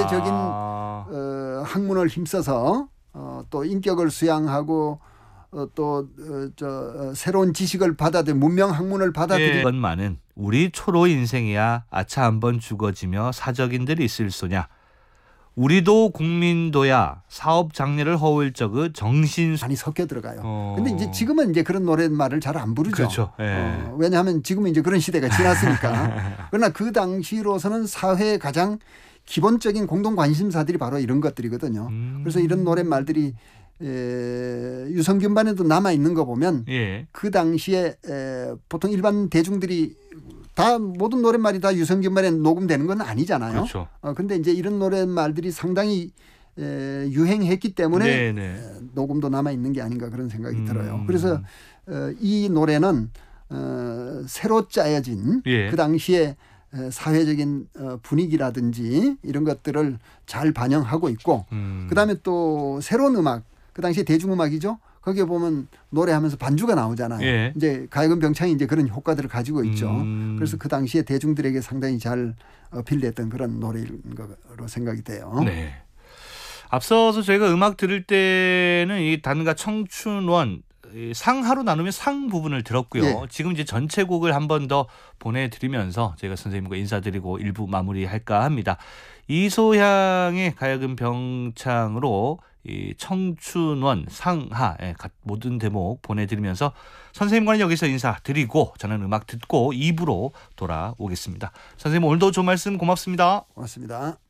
사회적인 학문을 힘써서 또 인격을 수양하고 새로운 지식을 문명 학문을 받아들이는 것만은 우리 초로 인생이야 아차 한번 죽어지며 사적인들이 있을 소냐. 우리도 국민도야 사업 장려를 허울 적의 정신 많이 섞여 들어가요. 근데 이제 지금은 이제 그런 노랫말을 잘 안 부르죠. 그렇죠. 왜냐하면 지금은 이제 그런 시대가 지났으니까. 그러나 그 당시로서는 사회의 가장 기본적인 공동 관심사들이 바로 이런 것들이거든요. 그래서 이런 노랫말들이 유성균반에도 남아 있는 거 보면 그 당시에 보통 일반 대중들이 다 모든 노랫말이 다 유성균반에 녹음되는 건 아니잖아요. 그렇죠. 근데 이제 이런 노랫말들이 상당히 유행했기 때문에 녹음도 남아 있는 게 아닌가 그런 생각이 들어요. 그래서 이 노래는 새로 짜여진 그 당시에 사회적인 분위기라든지 이런 것들을 잘 반영하고 있고 그다음에 또 새로운 음악 그 당시에 대중음악이죠. 거기에 보면 노래하면서 반주가 나오잖아요. 이제 가야금 병창이 이제 그런 효과들을 가지고 있죠. 그래서 그 당시에 대중들에게 상당히 잘 어필됐던 그런 노래인 거로 생각이 돼요. 네. 앞서서 저희가 음악 들을 때는 이 단가 청춘원 상하로 나누면 상 부분을 들었고요. 지금 이제 전체 곡을 한 번 더 보내드리면서 저희가 선생님과 인사드리고 일부 마무리할까 합니다. 이소향의 가야금 병창으로 이 청춘원 상하 모든 대목 보내드리면서 선생님과는 여기서 인사드리고 저는 음악 듣고 2부로 돌아오겠습니다. 선생님 오늘도 좋은 말씀 고맙습니다. 고맙습니다.